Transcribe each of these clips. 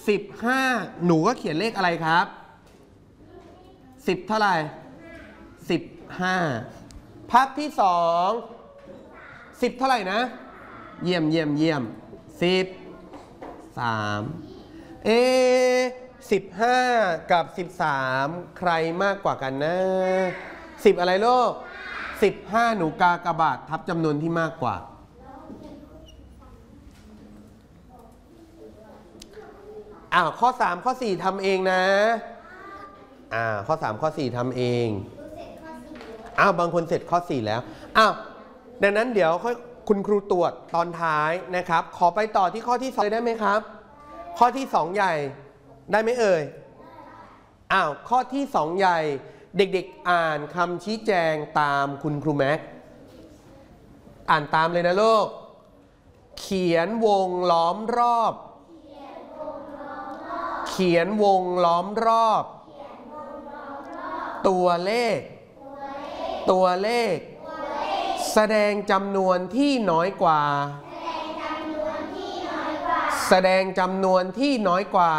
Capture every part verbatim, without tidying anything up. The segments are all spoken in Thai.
สิบห้าหนูก็เขียนเลขอะไรครับสิบเท่าไหร่สิบห้าภาพที่สองสิบเท่าไหร่นะเยี่ยมเยี่ยมเยี่ยมสิบสามเอสิบห้ากับสิบสามใครมากกว่ากันนะสิบอะไรโลกสิบห้าหนูกากบาททับจำนวนที่มากกว่าอ้าวข้อสามข้อสี่ทำเองนะอ่าข้อสามข้อสี่ทำเองอ้าวบางคนเสร็จข้อสี่แล้วอ้าวดังนั้นเดี๋ยวค่อยคุณครูตรวจตอนท้ายนะครับขอไปต่อที่ข้อที่สองได้ไหมครับข้อที่สองใหญ่ได้ไหมเอ่ยอ้าวข้อที่สองใหญ่เด็กๆอ่านคำชี้แจงตามคุณครูแม็กอ่านตามเลยนะลูกเขียนวงล้อมรอบเขียนวงล้อมรอบตัวเลขตัวเลขแสดงจำนวนที่น้อยกว่าแสดงจำนวนที่น้อยกว่า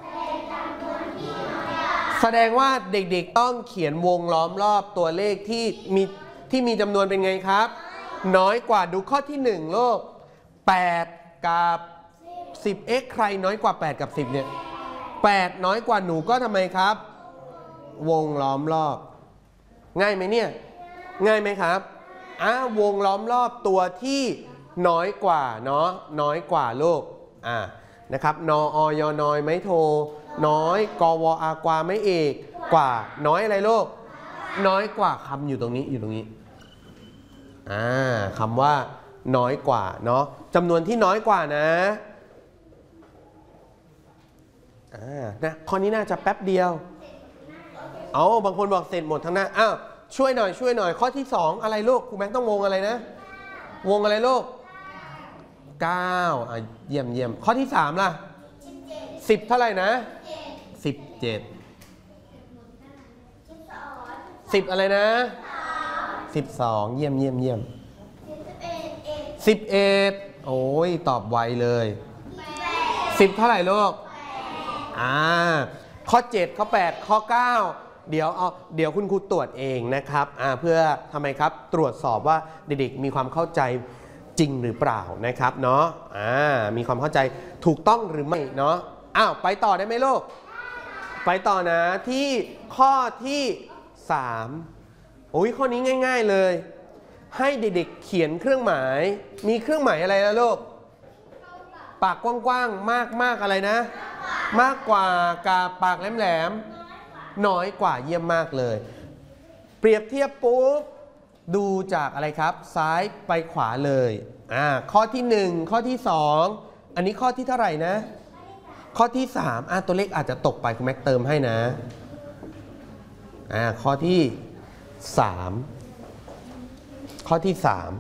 แสดงว่าเด็กๆต้องเขียนวงล้อมรอบตัวเลขที่มีที่มีจำนวนเป็นไงครับน้อยกว่าดูข้อที่หนึ่งโลกแปดกับสิบ x ใครน้อยกว่าแปดกับสิบเนี่ยแปดน้อยกว่าหนูก็ทำไมครับวงล้อมรอบง่ายไหมเนี่ยง่ายไหมครับอ่าวงล้อมรอบตัวที่น้อยกว่าเนาะน้อยกว่าลูกอ่านะครับนออยน้อยไม่โทน้อยกวอากวาไม่เอกกว่าน้อยอะไรลูกน้อยกว่าคำอยู่ตรงนี้อยู่ตรงนี้อ่าคำว่าน้อยกว่าเนาะจำนวนที่น้อยกว่านะอ่านะข้อนี้น่าจะแป๊บเดียวเอาบางคนบอกเสร็จหมดทั้งหน้าอ้าวช่วยหน่อยช่วยหน่อยข้อที่สองอะไรลูกครูแม็กต้องวงอะไรนะวงอะไรลูกเก้าอ่ะเยี่ยมเยี่ยมข้อที่สามล่ะสิบเท่าไหร่นะสิบเจ็ดสิบอะไรนะสิบสองเยี่ยมเยี่ยมเยี่ยมสิบเอ็ดโอ้ยตอบไวเลยสิบเท่าไหร่ลูกอ่าข้อเจ็ดข้อแปดข้อเก้าเดี๋ยวเอาเดี๋ยวคุณครูตรวจเองนะครับอ่าเพื่อทำไมครับตรวจสอบว่าเด็กๆมีความเข้าใจจริงหรือเปล่านะครับเนาะอ่ามีความเข้าใจถูกต้องหรือไม่เนาะอ้าวไปต่อได้ไหมลูกไปต่อนะที่ข้อที่สามโอ้ยข้อนี้ง่ายๆเลยให้เด็กๆเขียนเครื่องหมายมีเครื่องหมายอะไรนะลูกปากกว้างๆมากๆอะไรนะมากกว่ากับปากแหลมๆน้อยกว่าเยี่ยมมากเลยเปรียบเทียบปุ๊บดูจากอะไรครับซ้ายไปขวาเลยอ่าข้อที่หนึ่งข้อที่สองอันนี้ข้อที่เท่าไหร่นะข้อที่สามอ่าตัวเลขอาจจะตกไปคุณแม็กเติมให้นะอ่าข้อที่สามข้อที่สาม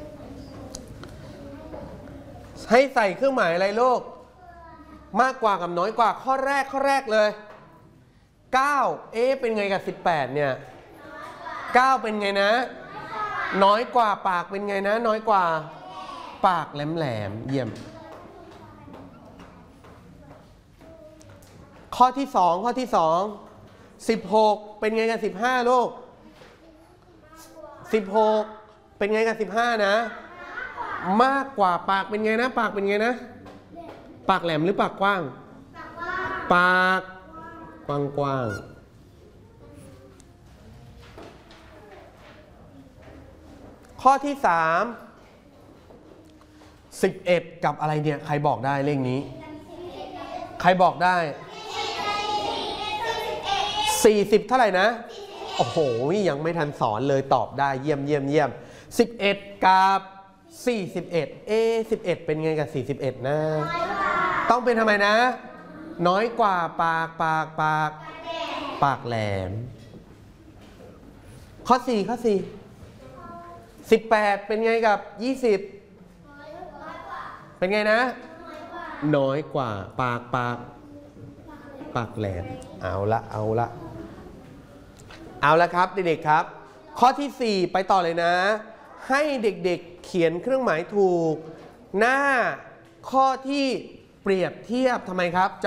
ให้ใส่เครื่องหมายอะไรลูกมากกว่ากับน้อยกว่าข้อแรกข้อแรกเลยเก้าเอ๊ะเป็นไงกับสิบแปดเนี่ยเก้าเป็นไงนะน้อยกว่าปากเป็นไงนะน้อยกว่าปากแหลมๆเยี่ยมข้อที่สองข้อที่สองสิบหกเป็นไงกับสิบห้าลูกสิบหกเป็นไงกับสิบห้านะมากกว่าปากเป็นไงนะปากเป็นไงนะปากแหลมหรือปากกว้างปากกว้างกว้างข้อที่สามสิบเอ็ดกับอะไรเนี่ยใครบอกได้เลขนี้ใครบอกได้สี่สิบเท่าไหร่นะโอ้โหยังไม่ทันสอนเลยตอบได้เยี่ยมเยี่ยมเยี่ยมสิบเอ็ดกับสี่สิบเอ็ดเอสิบเอ็ดเป็นไงกับสี่สิบเอ็ดนะต้องเป็นทำไมนะน้อยกว่าปากปากปากปากแหลมข้อสี่ข้อสี่สิบแปดเป็นไงกับยี่สิบเป็นไงนะน้อยกว่าปากปากปากแหลมเอาละเอาละเอาละครับเด็กๆครับข้อที่สี่ไปต่อเลยนะให้เด็กๆเขียนเครื่องหมายถูกหน้าข้อที่เปรียบเทียบทำไมครับจ